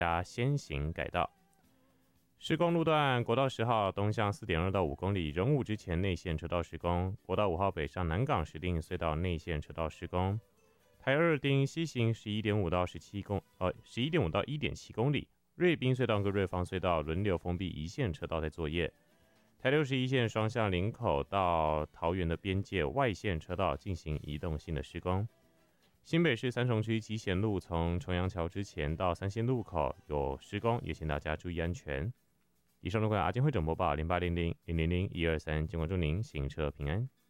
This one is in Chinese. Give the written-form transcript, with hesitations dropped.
加先行改道。施工路段国道10号东向 4.2 到5公里，仁武之前内线车道施工；国道5号北上南港石碇隧道内线车道施工。台二丁西行 11.5 到1.7公里，瑞滨隧道跟瑞芳隧道轮流封闭一线车道在作业。台61线双向林口到桃园的边界外线车道进行移动性的施工。新北市三重区集贤路从重阳桥之前到三线路口有施工，也请大家注意安全。以上路况阿金会整播报0800000123，经过祝您行车平安。